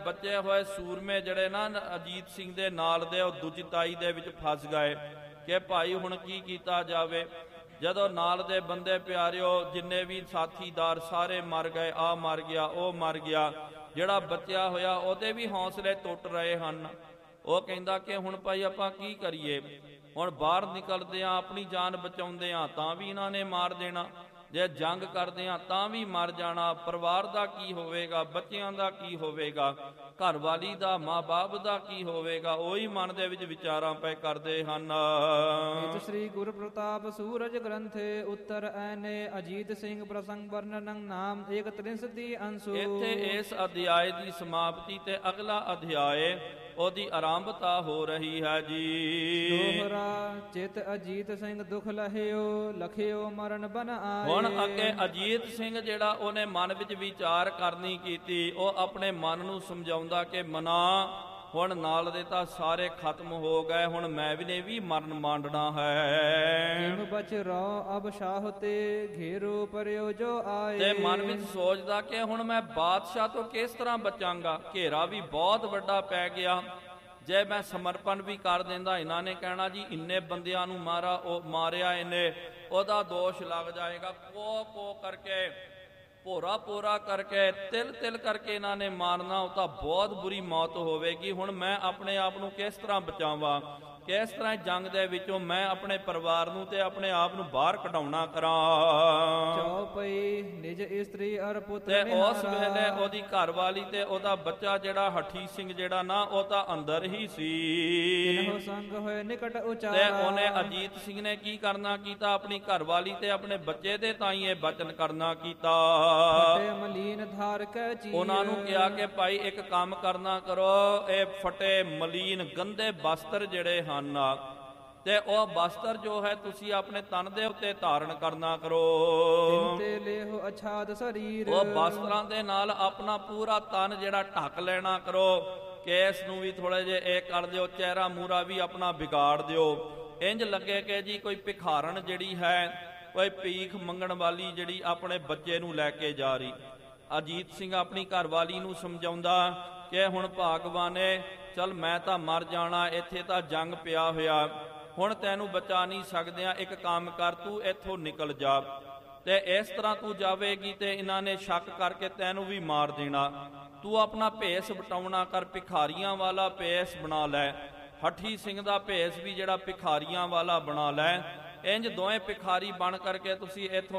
बचे हुए सूरमे जड़े ना अजीत सिंह दे नाल दे दुजिताई दे विच फस गए कि भाई हुण की कीता जावे। जदों नाल दे बंदे प्यारिओ जिन्ने भी साथीदार सारे मर गए, आ मर गया, ओ मर गया। जिहड़ा बचिया होया ओहदे भी हौसले टुट रहे हन। ਉਹ ਕਹਿੰਦਾ ਕਿ ਹੁਣ ਭਾਈ ਆਪਾਂ ਕੀ ਕਰੀਏ। ਹੁਣ ਬਾਹਰ ਨਿਕਲਦੇ ਆ, ਆਪਣੀ ਜਾਨ ਬਚਾਉਂਦੇ ਆ ਤਾਂ ਵੀ ਇਹਨਾਂ ਨੇ ਮਾਰ ਦੇਣਾ, ਜੇ ਜੰਗ ਕਰਦੇ ਆ ਤਾਂ ਵੀ ਮਰ ਜਾਣਾ। ਪਰਿਵਾਰ ਦਾ ਕੀ ਹੋਵੇਗਾ, ਬੱਚਿਆਂ ਦਾ ਕੀ ਹੋਵੇਗਾ, ਘਰ ਵਾਲੀ ਦਾ, ਮਾਂ ਬਾਪ ਦਾ ਕੀ ਹੋਵੇਗਾ। ਉਹੀ ਮਨ ਦੇ ਵਿੱਚ ਵਿਚਾਰਾਂ ਪਏ ਕਰਦੇ ਹਨ। ਇਤ ਸ੍ਰੀ ਗੁਰ ਪ੍ਰਤਾਪ ਸੂਰਜ ਗ੍ਰੰਥੇ ਉੱਤਰ ਐਨੇ ਅਜੀਤ ਸਿੰਘ ਪ੍ਰਸੰਗ ਵਰਣਨ ਨਾਮ 31 ਅੰਸੂ। ਇੱਥੇ ਇਸ ਅਧਿਆਏ ਦੀ ਸਮਾਪਤੀ ਤੇ ਅਗਲਾ ਅਧਿਆਏ ਉਹਦੀ ਆਰੰਭਤਾ ਹੋ ਰਹੀ ਹੈ ਜੀ। ਦੋਹਰਾ ਚਿਤ ਅਜੀਤ ਸਿੰਘ ਦੁਖ ਲਖਿਓ ਮਰਨ ਬਨ ਆਏ। ਹੁਣ ਅੱਗੇ ਅਜੀਤ ਸਿੰਘ ਜਿਹੜਾ ਉਹਨੇ ਮਨ ਵਿੱਚ ਵਿਚਾਰ ਕਰਨੀ ਕੀਤੀ, ਉਹ ਆਪਣੇ ਮਨ ਨੂੰ ਸਮਝਾਉਂਦਾ ਕਿ ਮਨਾ ਹੁਣ ਨਾਲ ਦੇ ਤਾਂ ਸਾਰੇ ਖਤਮ ਹੋ ਗਏ, ਹੁਣ ਮੈਂ ਵੀ ਮਰਨ ਮਾਂਡਣਾ ਹੈ। ਜਿਮ ਬਚ ਰੋ ਅਬ ਸ਼ਾਹ ਤੇ ਘੇਰੋ ਪਰਿਓ ਜੋ ਆਏ। ਤੇ ਮਨ ਵਿੱਚ ਸੋਚਦਾ ਕਿ ਹੁਣ ਮੈਂ ਬਾਦਸ਼ਾਹ ਤੋਂ ਕਿਸ ਤਰ੍ਹਾਂ ਬਚਾਂਗਾ, ਘੇਰਾ ਵੀ ਬਹੁਤ ਵੱਡਾ ਪੈ ਗਿਆ। ਜੇ ਮੈਂ ਸਮਰਪਣ ਵੀ ਕਰ ਦਿੰਦਾ, ਇਹਨਾਂ ਨੇ ਕਹਿਣਾ ਜੀ ਇੰਨੇ ਬੰਦਿਆਂ ਨੂੰ ਮਾਰਿਆ ਇਹਨੇ, ਉਹਦਾ ਦੋਸ਼ ਲੱਗ ਜਾਏਗਾ। ਕੋ ਕਰਕੇ, ਭੋਰਾ ਭੋਰਾ ਕਰਕੇ, ਤਿਲ ਤਿਲ ਕਰਕੇ ਇਹਨਾਂ ਨੇ ਮਾਰਨਾ, ਉਹ ਤਾਂ ਬਹੁਤ ਬੁਰੀ ਮੌਤ ਹੋਵੇਗੀ। ਹੁਣ ਮੈਂ ਆਪਣੇ ਆਪ ਨੂੰ ਕਿਸ ਤਰ੍ਹਾਂ ਬਚਾਵਾਂ, ਕਿਸ ਤਰ੍ਹਾਂ ਜੰਗ ਦੇ ਵਿੱਚੋਂ ਮੈਂ ਆਪਣੇ ਪਰਿਵਾਰ ਨੂੰ ਤੇ ਆਪਣੇ ਆਪ ਨੂੰ ਬਾਹਰ ਕਢਾਉਣਾ ਕਰਾਂ। ਚੌਪਈ ਨਿਜ ਇਸਤਰੀ ਅਰ ਪੁੱਤਰ ਤੇ ਉਸ ਵੇਲੇ ਉਹਦੀ ਘਰ ਵਾਲੀ ਤੇ ਉਹਦਾ ਬੱਚਾ ਜਿਹੜਾ ਹਠੀ ਸਿੰਘ ਜਿਹੜਾ ਨਾ, ਉਹ ਤਾਂ ਅੰਦਰ ਹੀ ਸੀ। ਤਿਨਹੁ ਸੰਗ ਹੋਏ ਨਿਕਟ ਉਚਾਰਾ। ਤੇ ਉਹਨੇ ਅਜੀਤ ਸਿੰਘ ਨੇ ਕੀ ਕਰਨਾ ਕੀਤਾ, ਆਪਣੀ ਘਰ ਵਾਲੀ ਤੇ ਆਪਣੇ ਬੱਚੇ ਦੇ ਤਾਈਂ ਇਹ ਬਚਨ ਕਰਨਾ ਕੀਤਾ। ਫਟੇ ਮਲੀਨ ਧਾਰ ਕੈ ਚੀਰ। ਉਹਨਾਂ ਨੂੰ ਕਿਹਾ ਕਿ ਭਾਈ ਇੱਕ ਕੰਮ ਕਰਨਾ ਕਰੋ, ਇਹ ਫਟੇ ਮਲੀਨ ਗੰਦੇ ਬਸਤਰ ਜਿਹੜੇ ਹਨ ਤੇ ਉਹ ਬਸਤਰ ਜੋ ਹੈ ਤੁਸੀਂ ਆਪਣੇ ਤਨ ਦੇ ਉੱਤੇ ਧਾਰਨ ਕਰਨਾ ਕਰੋ। ਤਿੰਤੇ ਲੇਹੁ ਅਛਾਦ ਸਰੀਰ। ਉਹ ਬਸਤਰਾਂ ਦੇ ਨਾਲ ਆਪਣਾ ਪੂਰਾ ਤਨ ਜਿਹੜਾ ਢੱਕ ਲੈਣਾ ਕਰੋ। ਕੇਸ ਨੂੰ ਵੀ ਥੋੜੇ ਜਿਹੇ ਇਹ ਕਰ ਦਿਓ, ਚਿਹਰਾ ਮੂਰਾ ਵੀ ਆਪਣਾ ਵਿਗਾੜ ਦਿਓ। ਇੰਜ ਲੱਗੇ ਕਿ ਜੀ ਕੋਈ ਭਿਖਾਰਣ ਜਿਹੜੀ ਹੈ, ਕੋਈ ਭੀਖ ਮੰਗਣ ਵਾਲੀ ਜਿਹੜੀ ਆਪਣੇ ਬੱਚੇ ਨੂੰ ਲੈ ਕੇ ਜਾ ਰਹੀ। ਅਜੀਤ ਸਿੰਘ ਆਪਣੀ ਘਰ ਵਾਲੀ ਨੂੰ ਸਮਝਾਉਂਦਾ ਕਿ ਹੁਣ ਭਾਗਵਾਨੇ ਚੱਲ ਮੈਂ ਤਾਂ ਮਰ ਜਾਣਾ, ਇੱਥੇ ਤਾਂ ਜੰਗ ਪਿਆ ਹੋਇਆ, ਹੁਣ ਤੈਨੂੰ ਬਚਾ ਨਹੀਂ ਸਕਦਿਆਂ, ਇੱਕ ਕੰਮ ਕਰ ਤੂੰ ਇੱਥੋਂ ਨਿਕਲ ਜਾ। ਤੇ ਇਸ ਤਰ੍ਹਾਂ ਤੂੰ ਜਾਵੇਗੀ ਤੇ ਇਹਨਾਂ ਨੇ ਸ਼ੱਕ ਕਰਕੇ ਤੈਨੂੰ ਵੀ ਮਾਰ ਦੇਣਾ। ਤੂੰ ਆਪਣਾ ਭੇਸ ਵਟਾਉਣਾ ਕਰ, ਭਿਖਾਰੀਆਂ ਵਾਲਾ ਭੇਸ ਬਣਾ ਲੈ। ਹਠੀ ਸਿੰਘ ਦਾ ਭੇਸ ਵੀ ਜਿਹੜਾ ਭਿਖਾਰੀਆਂ ਵਾਲਾ ਬਣਾ ਲੈ। ਇੰਜ ਦੋਵੇਂ ਭਿਖਾਰੀ ਬਣ ਕਰਕੇ ਤੁਸੀਂ ਇੱਥੋਂ